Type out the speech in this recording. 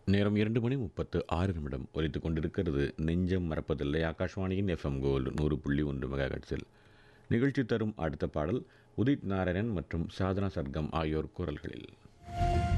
நேரம் 2 மணி 36 ஒலித்துக் கொண்டிருக்கிறது. நெஞ்சம் மறப்பதில்லை. ஆகாஷ்வாணியின் எஃப்எம் கோல்டு 100.1 மெகாஹெர்ட்ஸில் நிகழ்ச்சி தரும் அடுத்த பாடல் உதித் நாராயணன் மற்றும் சாதனா சர்க்கம் ஆகியோர் குரல்களில்.